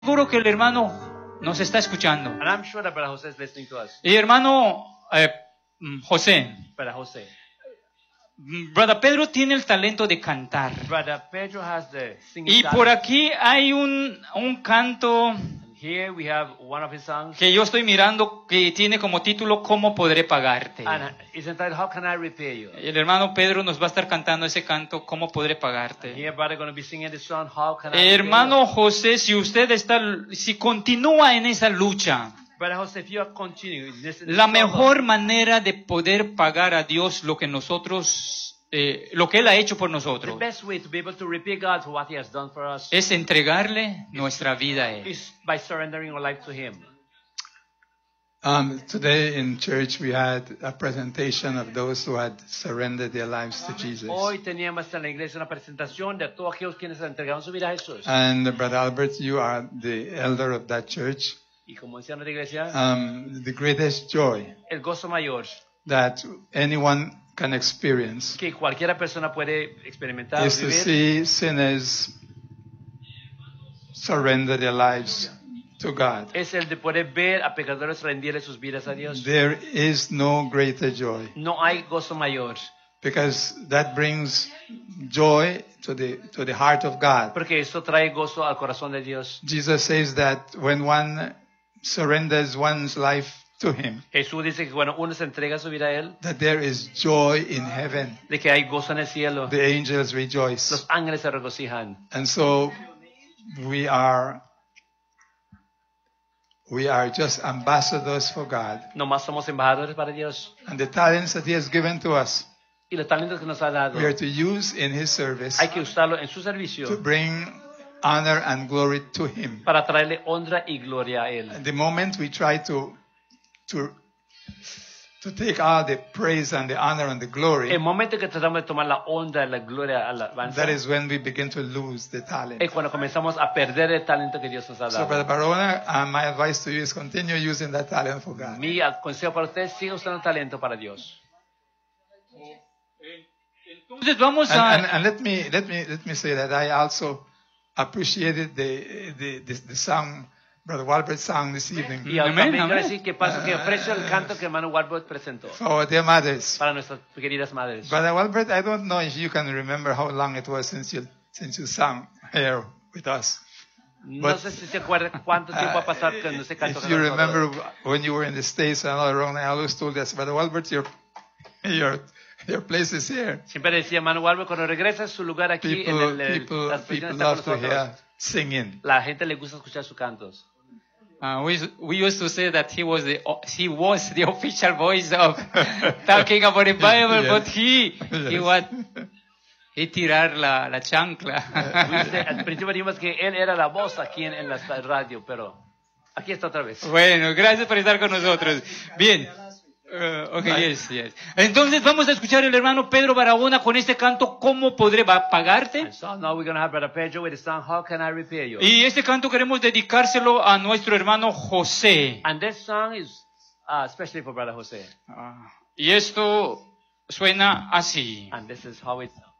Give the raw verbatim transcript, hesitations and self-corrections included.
Seguro que el hermano nos está escuchando. And I'm sure that Brother Jose is listening to us. Y hermano eh, José, Brother Jose. Brother Pedro tiene el talento de cantar. Brother Pedro has the singing Y talent. por aquí hay un, un canto Here we have one of his songs. que yo estoy mirando que tiene como título ¿Cómo podré pagarte? And it's entitled, How Can I Repay You? El hermano Pedro nos va a estar cantando ese canto ¿Cómo podré pagarte? Here brother going to be singing this song, How Can I Repay Hermano You? José, si usted está, si continúa en esa lucha, Brother Jose, if you are continuing in this, la mejor manera de poder pagar a Dios lo que nosotros, eh, lo que Él ha hecho por the nosotros, best way to be able to repay God for what He has done for us es entregarle nuestra vida a Él. is by surrendering our life to Him. Um, today in church we had a presentation of those who had surrendered their lives to Jesus. Hoy teníamos en la iglesia una presentación de todos aquellos quienes entregaron su vida a Jesús. And uh, Brother Albert, you are the elder of that church. Y como decía nuestra iglesia, Um, the greatest joy el gozo mayor that anyone can experience que cualquiera persona puede experimentar o is to vivir see sinners surrender their lives to God. es el de poder ver a pecadores rendirle sus vidas a Dios. There is no greater joy No hay gozo mayor, because that brings joy to the to the heart of God. porque eso trae gozo al corazón de Dios. Jesus says that when one surrenders one's life to Him, Jesús dice que cuando uno se entrega su vida a Él, that there is joy in heaven. de que hay gozo en el cielo. The angels rejoice. Los ángeles se regocijan. And so we are we are just ambassadors for God. Nomás somos embajadores para Dios. And the talents that He has given to us, Y los talentos que nos ha dado, we are to use in His service hay que usarlo en su to servicio bring honor and glory to Him. para traerle honra y gloria a Él. And the moment we try to to to take all the praise and the honor and the glory, El momento que tratamos de tomar la honra, la gloria, la alabanza, that is when we begin to lose the talent. es cuando comenzamos a perder el talento que Dios nos ha So, dado. Brother Barona, uh, my advice to you is continue using that talent for God. Mi consejo para usted, siga usando el talento para Dios. Entonces vamos And, a... and, and let me let me let me say that I also appreciated the the the, the song Brother Walbert sang this evening Y Amén, también quiero amén. decir que paso que aprecio el canto que hermano Walbert presentó for our dear mothers. para nuestras queridas madres. Brother Walbert, I don't know if you can remember how long it was since you since you sang here with us. No But, sé si se acuerda cuánto tiempo ha pasado cuando se cantó If con you nosotros. remember when you were in the States and all around, I always told us, Brother Walbert, your your your place is here. Siempre decía hermano Walbert, cuando regresa a su lugar aquí en People el, el- people las people personas están love con to nosotros. hear singing. La gente le gusta escuchar sus cantos. Uh, we, we used to say that he was the he was the official voice of talking about the Bible, Yes. but he he Yes. was he tirar la, la chancla. Dice, al principio dijimos que él era la voz aquí en, en la radio, pero aquí está otra vez. Bueno, gracias por estar con nosotros. Bien. Uh, okay, yes, yes. Entonces vamos a escuchar al hermano Pedro Barahona con este canto ¿Cómo podré ba- pagarte? And so now we're going to have Brother Pedro with the song, How Can I Repay You? Y este canto queremos dedicárselo a nuestro hermano José. And this song is uh, especially for Brother Jose. Ah, y esto suena así. And this is how it